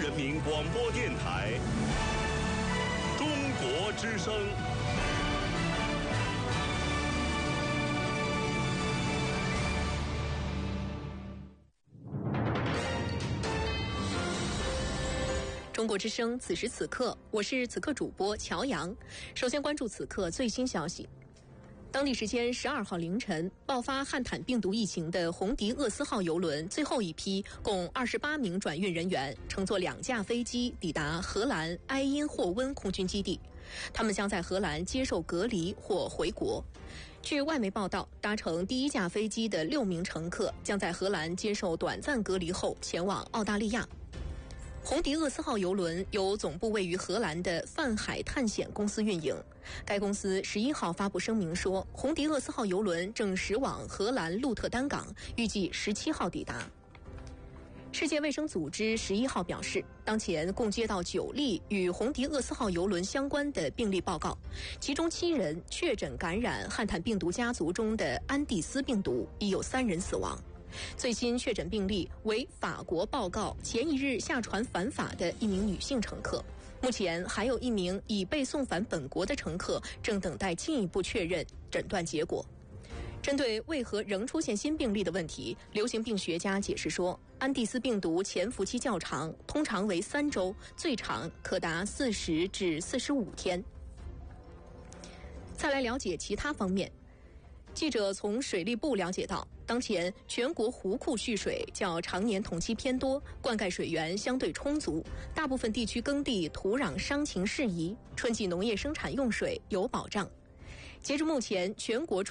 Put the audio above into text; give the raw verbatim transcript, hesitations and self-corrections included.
人民广播电台中国之声。 中国之声，此时此刻，我是此刻主播乔阳。首先关注此刻最新消息。当地时间十二号凌晨，爆发汉坦病毒疫情的红迪厄斯号邮轮最后一批共二十八名转运人员乘坐两架飞机抵达荷兰埃因霍温空军基地，他们将在荷兰接受隔离或回国。据外媒报道，搭乘第一架飞机的六名乘客将在荷兰接受短暂隔离后前往澳大利亚。红迪厄斯号邮轮由总部位于荷兰的泛海探险公司运营。该公司十一号发布声明说，红迪厄斯号邮轮正驶往荷兰鹿特丹港，预计十七号抵达。世界卫生组织十一号表示，当前共接到九例与红迪厄斯号邮轮相关的病例报告，其中七人确诊感染汉坦病毒家族中的安地斯病毒，已有三人死亡。最新确诊病例为法国报告前一日下船返法的一名女性乘客，目前还有一名已被送返本国的乘客正等待进一步确认诊断结果。针对为何仍出现新病例的问题，流行病学家解释说，安地斯病毒潜伏期较长，通常为三周，最长可达四十至四十五天。再来了解其他方面。记者从水利部了解到，当前全国湖库蓄水较常年同期偏多，灌溉水源相对充足，大部分地区耕地土壤伤情适宜，春季农业生产用水有保障。截至目前，全国